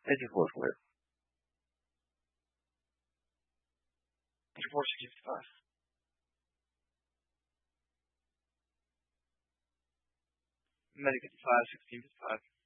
84 for it. 84, 65. Medic 55, 16, 55.